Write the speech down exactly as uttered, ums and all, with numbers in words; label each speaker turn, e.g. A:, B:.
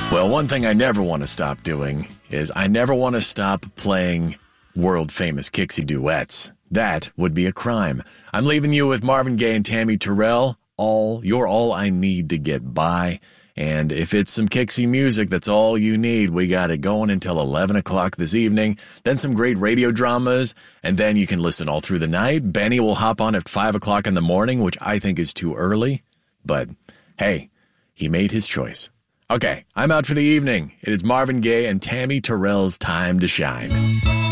A: Well, one thing I never want to stop doing is I never want to stop playing world-famous Kixie duets. That would be a crime. I'm leaving you with Marvin Gaye and Tammy Terrell. All, you're all I need to get by. And if it's some Kixie music, that's all you need. We got it going until eleven o'clock this evening. Then some great radio dramas. And then you can listen all through the night. Benny will hop on at five o'clock in the morning, which I think is too early. But, hey, he made his choice. Okay, I'm out for the evening. It is Marvin Gaye and Tammy Terrell's time to shine.